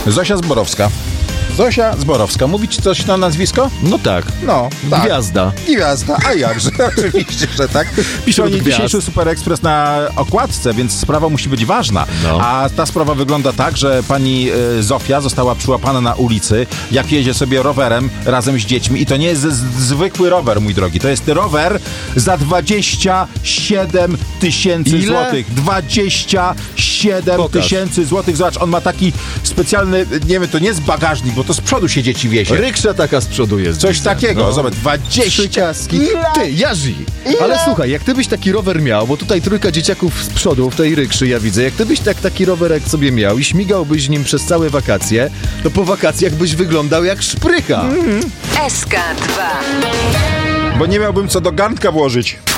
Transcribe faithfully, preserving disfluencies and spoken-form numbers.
Zosia Zborowska. Zosia Zborowska. Mówi ci coś na nazwisko? No tak. No, tak. Gwiazda. Gwiazda, a jakże? Oczywiście, że tak. Pisze o niej dzisiejszy Super Express na okładce, więc sprawa musi być ważna. No. A ta sprawa wygląda tak, że pani y, Zofia została przyłapana na ulicy, jak jedzie sobie rowerem razem z dziećmi. I to nie jest z, z, zwykły rower, mój drogi. To jest rower za dwadzieścia siedem tysięcy złotych. dwadzieścia siedem tysięcy złotych. Zobacz, on ma taki specjalny, nie wiem, to nie jest bagażnik, bo to z przodu się dzieci wiezie. Ryksza taka z przodu jest. Coś widzę. takiego. No. Zobacz, dwadzieścia Kaski. Ty, Jarzy. Ale słuchaj, jak ty byś taki rower miał, bo tutaj trójka dzieciaków z przodu w tej rykszy ja widzę, jak ty byś tak taki rowerek sobie miał i śmigałbyś nim przez całe wakacje, to po wakacjach byś wyglądał jak szprycha. S K dwa. Bo nie miałbym co do garnka włożyć.